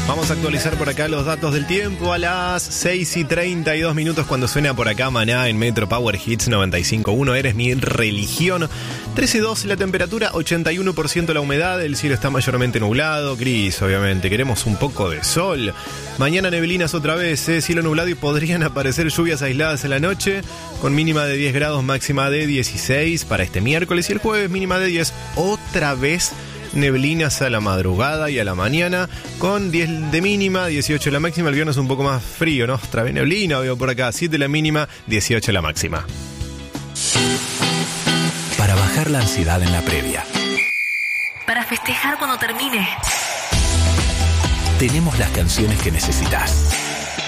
Vamos a actualizar por acá los datos del tiempo a las 6:32 cuando suena por acá Maná en Metro Power Hits 95.1. Eres mi religión. 13.2 la temperatura, 81% la humedad. El cielo está mayormente nublado, gris obviamente. Queremos un poco de sol. Mañana neblinas otra vez, cielo nublado y podrían aparecer lluvias aisladas en la noche con mínima de 10 grados, máxima de 16 para este miércoles. Y el jueves mínima de 10, otra vez neblinas a la madrugada y a la mañana con 10 de mínima, 18 la máxima. El viernes un poco más frío, ¿no? Otra vez neblina, veo por acá, 7 la mínima, 18 la máxima. Para bajar la ansiedad en la previa. Para festejar cuando termine. Tenemos las canciones que necesitas.